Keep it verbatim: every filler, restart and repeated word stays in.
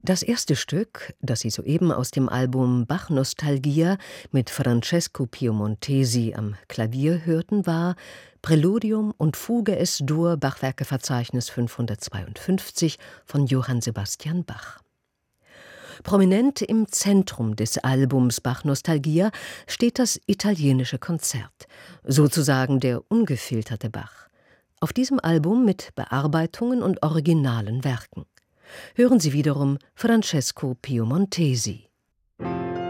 Das erste Stück, das Sie soeben aus dem Album Bach-Nostalgia mit Francesco Piemontesi am Klavier hörten, war Präludium und Fuge Es-Dur, Bachwerkeverzeichnis fünfhundertzweiundfünfzig von Johann Sebastian Bach. Prominent im Zentrum des Albums Bach-Nostalgia steht das italienische Konzert, sozusagen der ungefilterte Bach. Auf diesem Album mit Bearbeitungen und originalen Werken. Hören Sie wiederum Francesco Piemontesi.